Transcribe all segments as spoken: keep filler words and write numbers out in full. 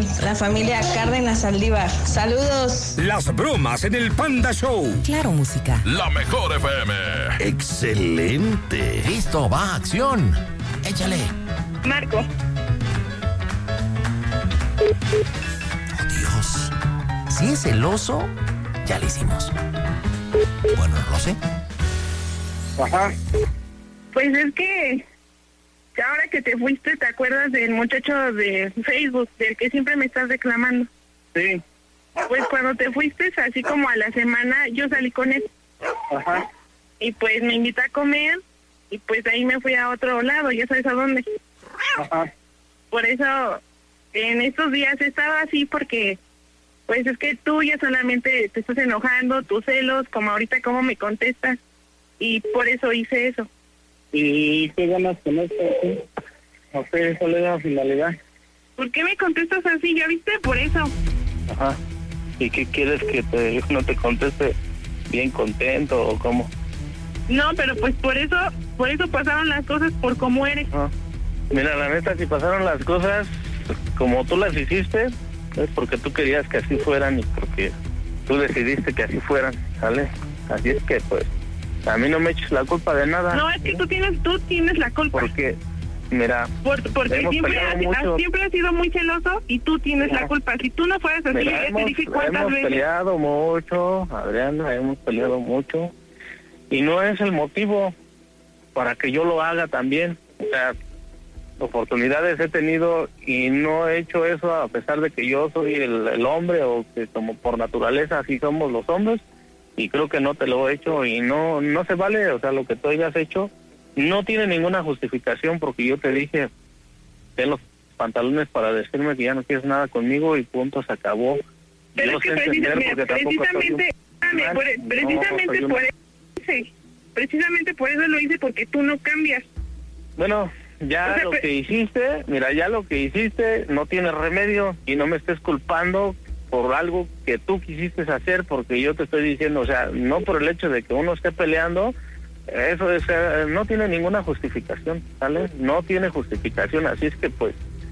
la familia Cárdenas Saldívar. Saludos. Las bromas en el Panda Show. Claro, música. La mejor F M. Excelente. Listo, va, acción. Échale. Marco. Oh, Dios. Si es celoso, ya le hicimos. Bueno, no lo sé. Ajá. Pues es que ahora que te fuiste, ¿te acuerdas del muchacho de Facebook, del que siempre me estás reclamando? Sí. Pues cuando te fuiste, así como a la semana, yo salí con él. Ajá. Y pues me invitó a comer, y pues ahí me fui a otro lado, ya sabes a dónde. Ajá. Por eso, en estos días he estado así porque, pues es que tú ya solamente te estás enojando, tus celos, como ahorita cómo me contestas, y por eso hice eso. ¿Y qué ganas con esto? ¿Sí? No sé, ¿cuál es la finalidad? ¿Por qué me contestas así? ¿Ya viste? Por eso. Ajá. ¿Y qué quieres que te no te conteste bien contento o cómo? No, pero pues por eso, por eso pasaron las cosas por cómo eres. Ah. Mira, la neta, si pasaron las cosas como tú las hiciste, es porque tú querías que así fueran y porque tú decidiste que así fueran, ¿sale? Así es que, pues, a mí no me eches la culpa de nada. No, es que tú tienes, tú tienes la culpa. Porque, mira, Por, porque hemos siempre peleado has, mucho. siempre has sido muy celoso y tú tienes Mira, la culpa. Si tú no fueras así, mira, ya hemos, te dije cuántas hemos veces. peleado mucho, Adriana, hemos peleado mucho. Y no es el motivo para que yo lo haga también. O sea, oportunidades he tenido y no he hecho eso a pesar de que yo soy el, el hombre o que como por naturaleza así somos los hombres. Y creo que no te lo he hecho y no no se vale, o sea, lo que tú hayas hecho no tiene ninguna justificación porque yo te dije, ten los pantalones para decirme que ya no quieres nada conmigo y punto, se acabó. Pero yo es que sé entender porque precisamente, tampoco soy un precisamente, por, no, precisamente soy un- por eso hice, precisamente por eso lo hice, porque tú no cambias. Bueno, ya O sea, lo pe- que hiciste, mira, ya lo que hiciste no tiene remedio y no me estés culpando por algo que tú quisiste hacer porque yo te estoy diciendo, o sea, no por el hecho de que uno esté peleando, eso es, eh, no tiene ninguna justificación, ¿sale? No tiene justificación, así es que pues,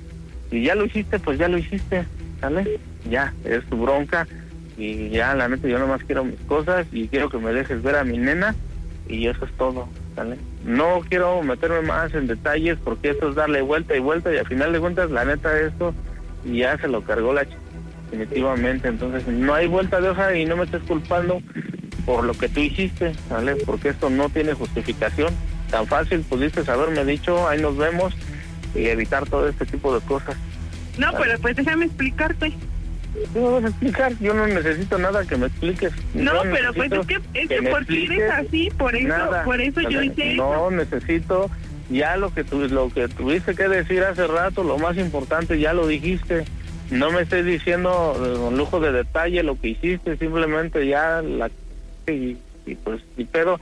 si ya lo hiciste, pues ya lo hiciste, ¿sale? Ya, es tu bronca y ya, la neta, yo nomás quiero mis cosas y quiero que me dejes ver a mi nena y eso es todo, ¿sale? No quiero meterme más en detalles porque esto es darle vuelta y vuelta y al final de cuentas, la neta, esto ya se lo cargó la chica. Definitivamente, entonces no hay vuelta de hoja y no me estés culpando por lo que tú hiciste, ¿vale? Porque esto no tiene justificación. Tan fácil pudiste haberme dicho, ahí nos vemos y evitar todo este tipo de cosas. No, ¿vale? pero pues déjame explicarte. ¿Qué me vas a explicar? Yo no necesito nada que me expliques. No, Yo pero pues necesito es que, es que que me porque eres expliques así, por eso, nada, por eso yo ¿vale? hice eso. No necesito, ya lo que tu, lo que tuviste que decir hace rato, lo más importante ya lo dijiste. No me estés diciendo eh, con lujo de detalle lo que hiciste, simplemente ya la y, y pues y pero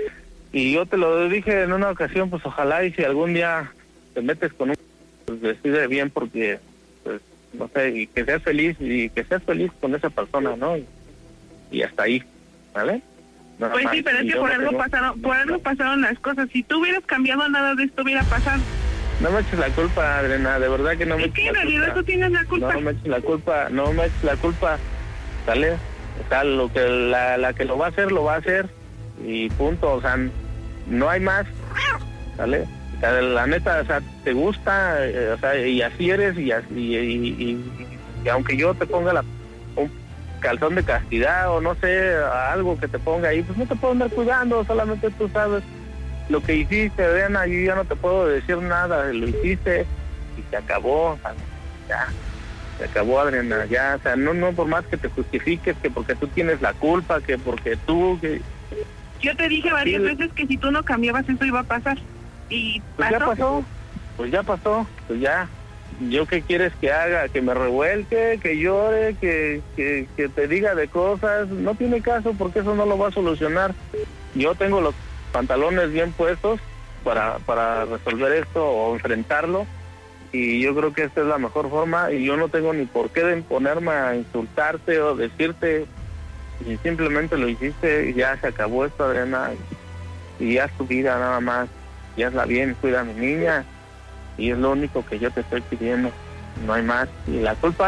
y yo te lo dije en una ocasión, pues ojalá y si algún día te metes con un, pues decide bien porque pues no sé, y que seas feliz y que seas feliz con esa persona, ¿no? Y, y hasta ahí, ¿vale? Nada Pues más. sí, pero es Y que yo por no algo tengo- pasaron, por algo pasaron las cosas. Si tú hubieras cambiado, nada de esto hubiera pasado. No me eches la culpa, Adriana, de verdad que no me Es eches que en la realidad culpa. tú tienes la culpa. No me eches la culpa, no me eches la culpa, ¿sale? O sea, lo que la, la que lo va a hacer, lo va a hacer y punto, o sea, no hay más, ¿sale? O sea, la neta, o sea, te gusta, eh, o sea, y así eres y así, y, y, y- y aunque yo te ponga la, un calzón de castidad o no sé, algo que te ponga ahí, pues no te puedo andar cuidando, solamente tú sabes lo que hiciste, Adriana, yo ya no te puedo decir nada, lo hiciste y se acabó, o sea, ya, se acabó, Adriana, ya, o sea, no, no por más que te justifiques, que porque tú tienes la culpa, que porque tú, que... Yo te dije varias Sí. veces que si tú no cambiabas eso iba a pasar. Y Pues ya pasó, pues ya pasó, pues ya. ¿Yo qué quieres que haga? ¿Que me revuelque? ¿Que llore? Que, que, que te diga de cosas? No tiene caso porque eso no lo va a solucionar. Yo tengo los pantalones bien puestos para, para resolver esto o enfrentarlo y yo creo que esta es la mejor forma y yo no tengo ni por qué de ponerme a insultarte o decirte y simplemente lo hiciste y ya se acabó esto, Adriana, y, y ya es tu vida nada más, ya hazla bien, cuida a mi niña y es lo único que yo te estoy pidiendo, no hay más. Y la culpa